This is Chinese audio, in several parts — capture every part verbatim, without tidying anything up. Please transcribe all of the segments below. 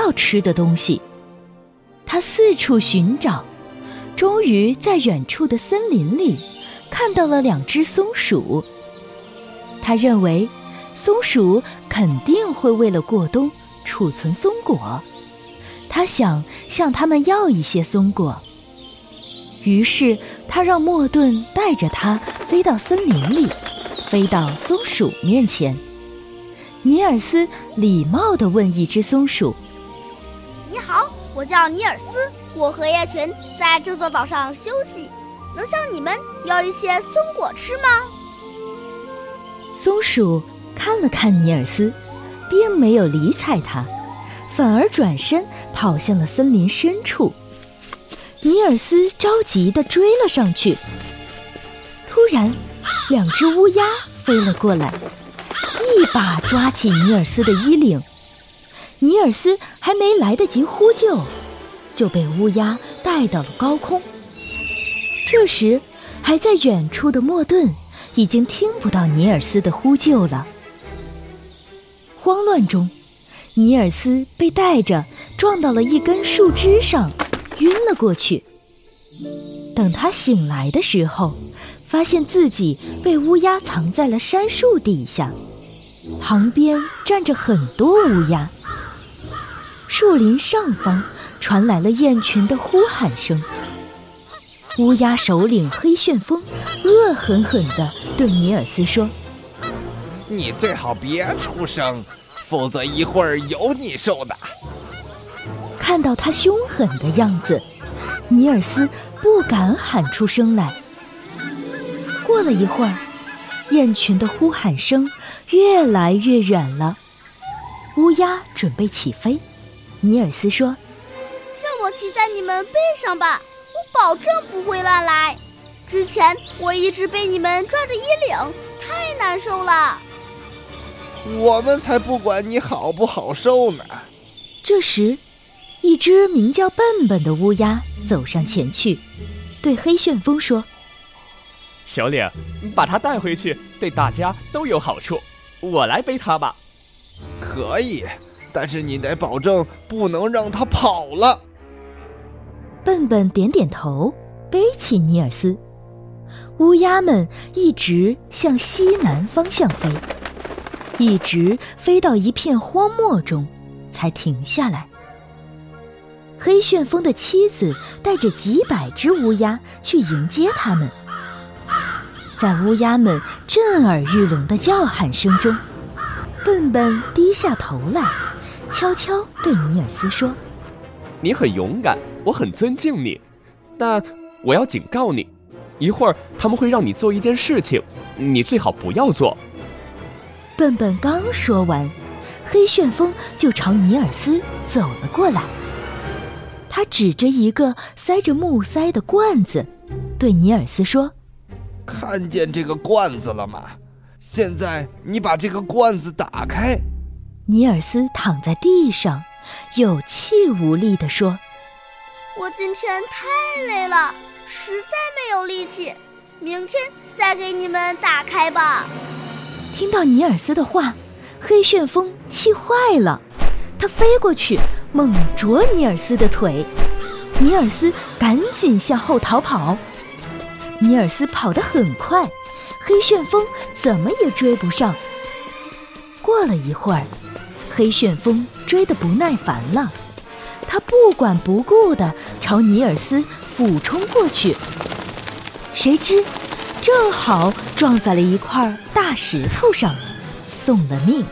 到吃的东西。他四处寻找，终于在远处的森林里看到了两只松鼠。他认为松鼠肯定会为了过冬储存松果，他想向它们要一些松果。于是他让莫顿带着它飞到森林里，飞到松鼠面前。尼尔斯礼貌地问一只松鼠： 你好，我叫尼尔斯，我和叶群在这座岛上休息，能向你们要一些松果吃吗？ 松鼠看了看尼尔斯，并没有理睬他，反而转身跑向了森林深处。尼尔斯着急地追了上去。突然，两只乌鸦飞了过来，一把抓起尼尔斯的衣领。尼尔斯还没来得及呼救，就被乌鸦带到了高空。这时，还在远处的莫顿已经听不到尼尔斯的呼救了。慌乱中，尼尔斯被带着撞到了一根树枝上，晕了过去。等他醒来的时候，发现自己被乌鸦藏在了杉树底下，旁边站着很多乌鸦。树林上方传来了雁群的呼喊声。乌鸦首领黑旋风恶狠狠地对尼尔斯说： 你最好别出声，否则一会儿有你受的。 看到他凶狠的样子，尼尔斯不敢喊出声来。过了一会儿，雁群的呼喊声越来越远了，乌鸦准备起飞。尼尔斯说： 让我骑在你们背上吧，我保证不会乱来。之前我一直被你们抓着衣领，太难受了。 我们才不管你好不好受呢。 这时，一只名叫笨笨的乌鸦走上前去，对黑旋风说： 首领，把它带回去，对大家都有好处。我来背它吧。 可以，但是你得保证不能让它跑了。 笨笨点点头，背起尼尔斯。乌鸦们一直向西南方向飞，一直飞到一片荒漠中，才停下来。黑旋风的妻子带着几百只乌鸦去迎接他们。在乌鸦们震耳欲聋的叫喊声中，笨笨低下头来，悄悄对尼尔斯说： 你很勇敢，我很尊敬你，但我要警告你，一会儿他们会让你做一件事情，你最好不要做。 笨笨刚说完，黑旋风就朝尼尔斯走了过来。他指着一个塞着木塞的罐子，对尼尔斯说： 看见这个罐子了吗？现在你把这个罐子打开。 尼尔斯躺在地上，有气无力地说： 我今天太累了，实在没有力气，明天再给你们打开吧。 听到尼尔斯的话，黑旋风气坏了，他飞过去猛啄尼尔斯的腿。尼尔斯赶紧向后逃跑。尼尔斯跑得很快，黑旋风怎么也追不上。过了一会儿，黑旋风追得不耐烦了，他不管不顾地朝尼尔斯俯冲过去。谁知正好撞在了一块大石头上，送了命。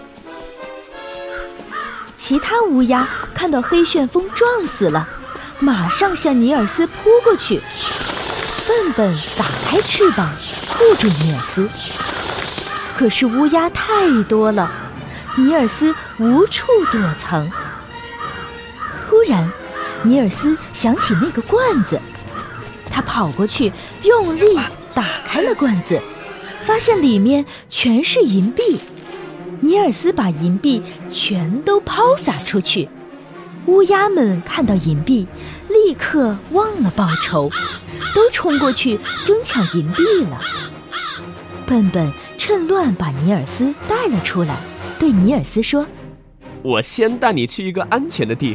其他乌鸦看到黑旋风撞死了，马上向尼尔斯扑过去。笨笨打开翅膀护住尼尔斯，可是乌鸦太多了，尼尔斯无处躲藏。突然，尼尔斯想起那个罐子，他跑过去用力打开了罐子，发现里面全是银币。尼尔斯把银币全都抛洒出去，乌鸦们看到银币，立刻忘了报仇，都冲过去争抢银币了。笨笨趁乱把尼尔斯带了出来，对尼尔斯说： 我先带你去一个安全的地